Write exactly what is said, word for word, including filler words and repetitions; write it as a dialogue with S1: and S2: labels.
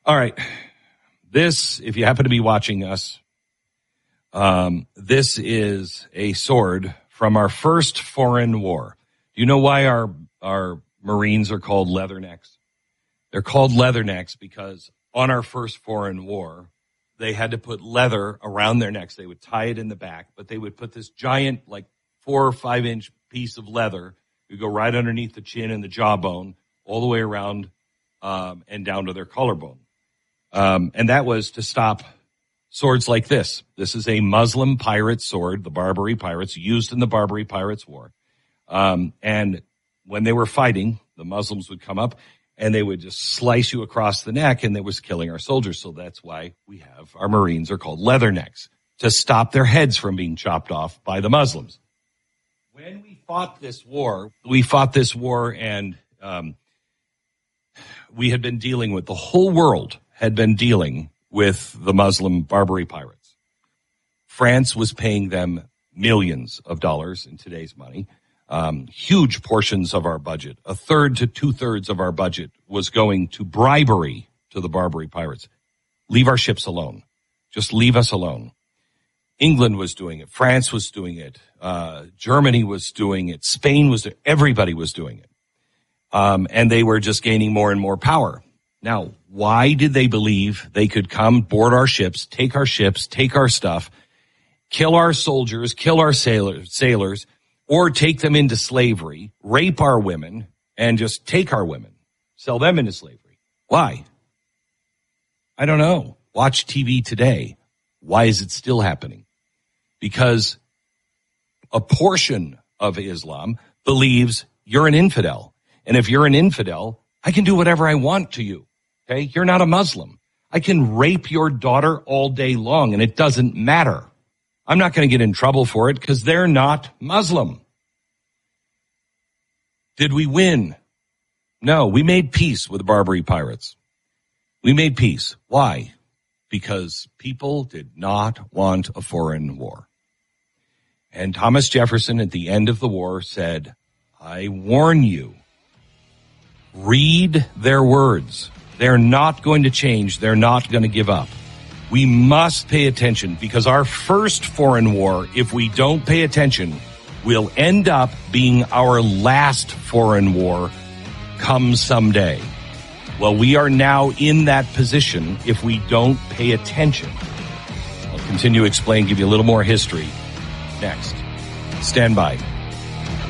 S1: All right. This, if you happen to be watching us, um, this is a sword from our first foreign war. Do you know why our, our Marines are called leathernecks? They're called leathernecks because on our first foreign war, they had to put leather around their necks. They would tie it in the back, but they would put this giant, like four or five inch piece of leather. It would go right underneath the chin and the jawbone, all the way around um, and down to their collarbone. Um, and that was to stop swords like this. This is a Muslim pirate sword, the Barbary pirates, used in the Barbary Pirates War. Um, and when they were fighting, the Muslims would come up and they would just slice you across the neck, and that was killing our soldiers. So that's why we have our Marines are called leathernecks, to stop their heads from being chopped off by the Muslims. When we fought this war, we fought this war and um, we had been dealing with, the whole world had been dealing with the Muslim Barbary pirates. France was paying them millions of dollars in today's money. Um, huge portions of our budget, a third to two thirds of our budget was going to bribery to the Barbary pirates. Leave our ships alone. Just leave us alone. England was doing it. France was doing it. Uh, Germany was doing it. Spain was, everybody was doing it. Um, and they were just gaining more and more power. Now, why did they believe they could come board our ships, take our ships, take our stuff, kill our soldiers, kill our sailors, sailors, or take them into slavery, rape our women, and just take our women, sell them into slavery? Why? I don't know. Watch T V today. Why is it still happening? Because a portion of Islam believes you're an infidel. And if you're an infidel, I can do whatever I want to you. Okay? You're not a Muslim. I can rape your daughter all day long, and it doesn't matter. I'm not going to get in trouble for it because they're not Muslim. Did we win? No, we made peace with the Barbary pirates. We made peace. Why? Because people did not want a foreign war. And Thomas Jefferson at the end of the war said, I warn you, read their words. They're not going to change. They're not going to give up. We must pay attention because our first foreign war, if we don't pay attention, will end up being our last foreign war come someday. Well, we are now in that position if we don't pay attention. I'll continue to explain, give you a little more history next. Stand by.